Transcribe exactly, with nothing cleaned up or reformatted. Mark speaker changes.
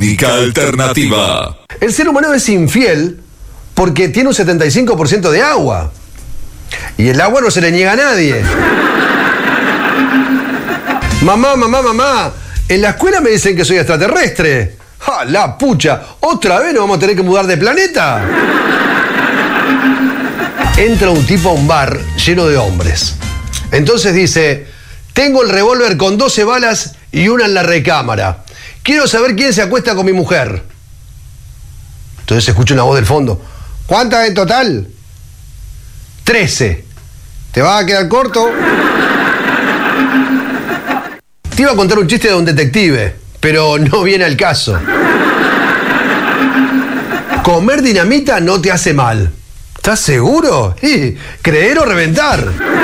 Speaker 1: única alternativa.
Speaker 2: El ser humano es infiel porque tiene un setenta y cinco por ciento de agua. Y el agua no se le niega a nadie. Mamá, mamá, mamá, en la escuela me dicen que soy extraterrestre. ¡Ja, la pucha! ¿Otra vez nos vamos a tener que mudar de planeta? Entra un tipo a un bar lleno de hombres. Entonces dice: tengo el revólver con doce balas y una en la recámara. Quiero saber quién se acuesta con mi mujer. Entonces se escucha una voz del fondo: ¿cuántas en total? trece. ¿Te va a quedar corto? Te iba a contar un chiste de un detective, pero no viene al caso. Comer dinamita no te hace mal. ¿Estás seguro? Sí, creer o reventar.